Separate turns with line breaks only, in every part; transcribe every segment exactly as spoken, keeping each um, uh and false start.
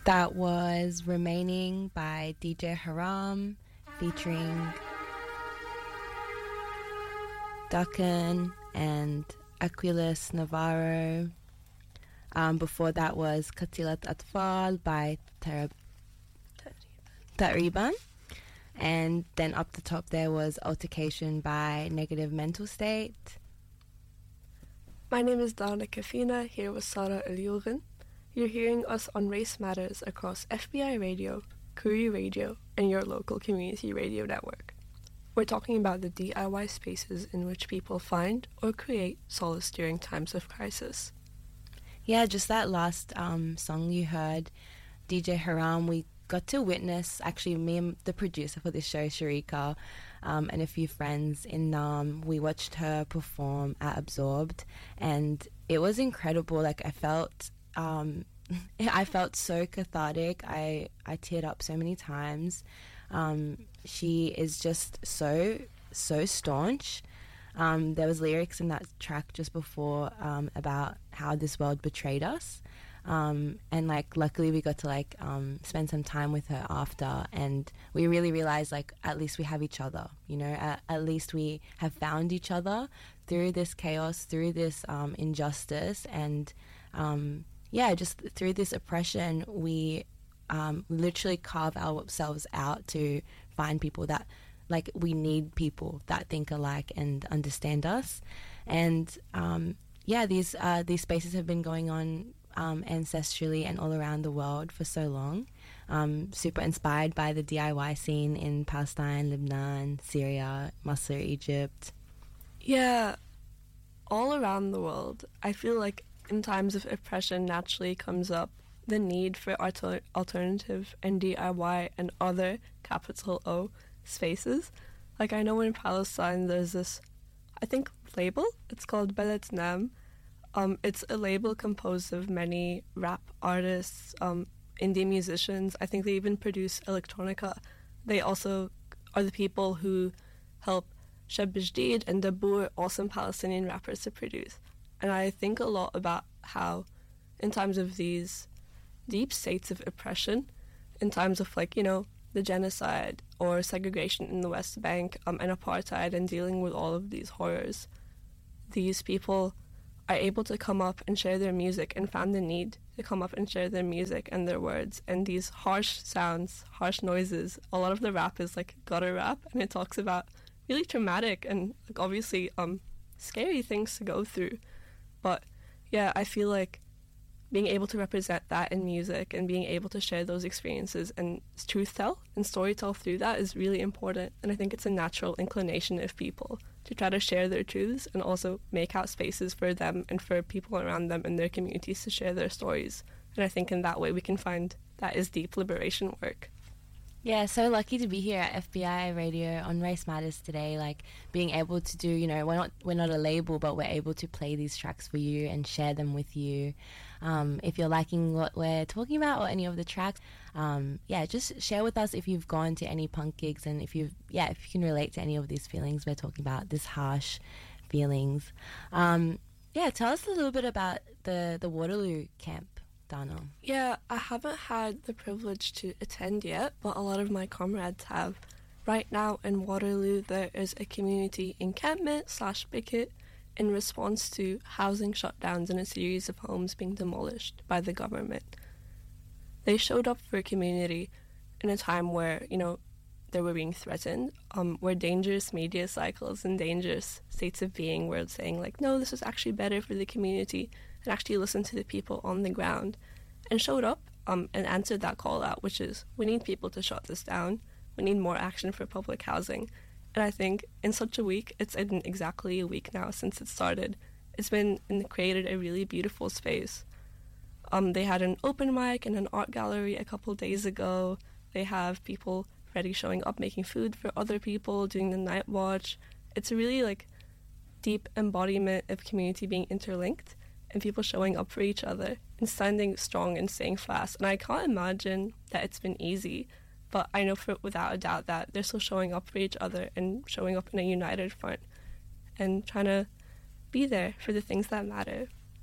That was Remaining by D J Haram featuring Duckin and Aquilus Navarro. Um, before that was Katilat Atfal by Tarab- Tariban. And then up the top there was Altercation by Negative Mental State.
My name is Dana Kafina, here with Sarah Eliogin. You're hearing us on Race Matters across F B I Radio, Koori Radio, and your local community radio network. We're talking about the D I Y spaces in which people find or create solace during times of crisis.
Yeah, just that last um, song you heard, D J Haram, we got to witness, actually me and the producer for this show, Sharika, um, and a few friends in Nam, we watched her perform at Absorbed, and it was incredible. Like I felt... Um, I felt so cathartic. I, I teared up so many times. Um, she is just so, so staunch. Um, there was lyrics in that track just before um, about how this world betrayed us. Um, and like luckily we got to like um, spend some time with her after, and we really realized like at least we have each other, you know, at, at least we have found each other through this chaos, through this um, injustice, and um, yeah, just through this oppression, we um, literally carve ourselves out to find people that, like, we need people that think alike and understand us. And um, yeah, these uh, these spaces have been going on um, ancestrally and all around the world for so long. Um, super inspired by the D I Y scene in Palestine, Lebanon, Syria, Masr, Egypt.
Yeah, all around the world. I feel like in times of oppression naturally comes up the need for alter- alternative and D I Y and other capital O spaces. Like I know in Palestine there's this, I think, label. It's called Belet Nam. Um, it's a label composed of many rap artists, um, indie musicians. I think they even produce electronica. They also are the people who help Shab Jdid and Dabour, awesome Palestinian rappers, to produce. And I think a lot about how in times of these deep states of oppression, in times of like, you know, the genocide or segregation in the West Bank um, and apartheid and dealing with all of these horrors, these people are able to come up and share their music and found the need to come up and share their music and their words. And these harsh sounds, harsh noises, a lot of the rap is like gutter rap, and it talks about really traumatic and like obviously um scary things to go through. But yeah, I feel like being able to represent that in music and being able to share those experiences and truth tell and story tell through that is really important. And I think it's a natural inclination of people to try to share their truths and also make out spaces for them and for people around them in their communities to share their stories. And I think in that way we can find that is deep liberation work.
Yeah, so lucky to be here at F B I Radio on Race Matters today, like being able to do, you know, we're not we're not a label, but we're able to play these tracks for you and share them with you. Um, if you're liking what we're talking about or any of the tracks, um, yeah, just share with us if you've gone to any punk gigs and if you've, yeah, if you can relate to any of these feelings we're talking about, this harsh feelings. Um, yeah, tell us a little bit about the, the Waterloo camp. Dana.
Yeah, I haven't had the privilege to attend yet, but a lot of my comrades have. Right now in Waterloo, there is a community encampment slash picket in response to housing shutdowns and a series of homes being demolished by the government. They showed up for a community in a time where, you know, they were being threatened, um, where dangerous media cycles and dangerous states of being were saying, like, no, this is actually better for the community, and actually listened to the people on the ground and showed up um, and answered that call out, which is, we need people to shut this down. We need more action for public housing. And I think in such a week, it's in exactly a week now since it started, it's been and created a really beautiful space. Um, they had an open mic and an art gallery a couple days ago. They have people ready showing up, making food for other people, doing the night watch. It's a really like deep embodiment of community being interlinked and people showing up for each other and standing strong and staying fast. And I can't imagine that it's been easy, but I know for without a doubt that they're still showing up for each other and showing up in a united front and trying to be there for the things that matter.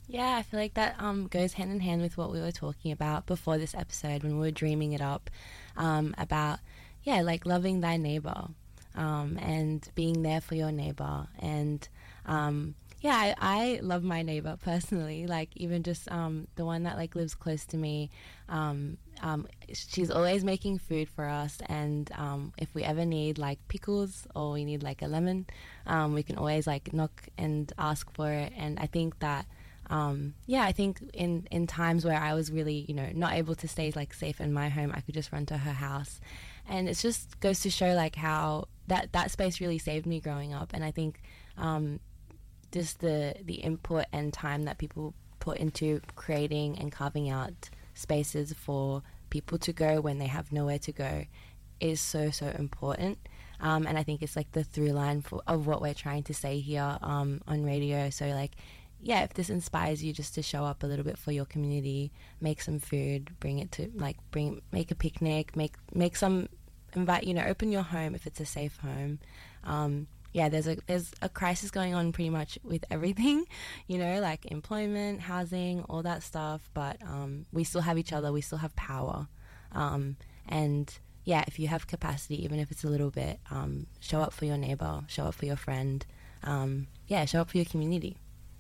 Yeah, I feel like that um, goes hand in hand with what we were talking about before this episode when we were dreaming it up um, about, yeah, like loving thy neighbor um, and being there for your neighbor. And um, yeah, I, I love my neighbor personally, like even just um, the one that like lives close to me. Um, um, she's always making food for us, and um, if we ever need like pickles or we need like a lemon, um, we can always like knock and ask for it. And I think that Um, yeah, I think in, in times where I was really, you know, not able to stay like safe in my home, I could just run to her house. And it just goes to show like how that, that space really saved me growing up. And I think um, just the, the input and time that people put into creating and carving out spaces for people to go when they have nowhere to go is so, so important. Um, and I think it's like the through line for, of what we're trying to say here um, on radio. So like, yeah, if this inspires you just to show up a little bit for your community, make some food, bring it to like bring make a picnic, make make some invite you know open your home if it's a safe home. Um, yeah, there's a there's a crisis going on pretty much with everything, you know, like employment, housing, all that stuff. But um, we still have each other, we still have power, um, and yeah, if you have capacity, even if it's a little bit, um, show up for your neighbor, show up for your friend, um, yeah, show up for your community.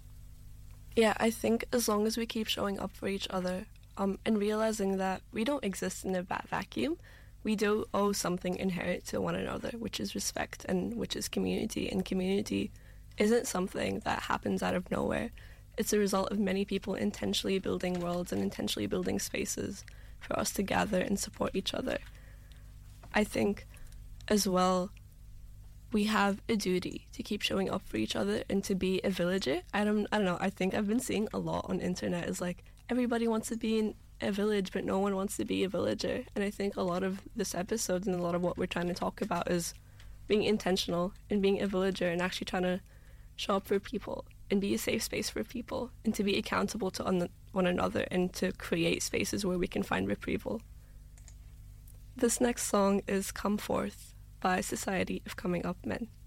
Yeah, I think as long as we keep showing up for each other um, and realizing that we don't exist in a va- vacuum, we do owe something inherent to one another, which is respect and which is community. And community isn't something that happens out of nowhere. It's a result of many people intentionally building worlds and intentionally building spaces for us to gather and support each other. I think as well, we have a duty to keep showing up for each other and to be a villager. I don't, I don't know, I think I've been seeing a lot on internet is like, everybody wants to be in a village, but no one wants to be a villager. And I think a lot of this episode and a lot of what we're trying to talk about is being intentional and being a villager and actually trying to show up for people and be a safe space for people and to be accountable to un- one another and to create spaces where we can find retrieval. This next song is Come Forth by Society of Coming Up Men.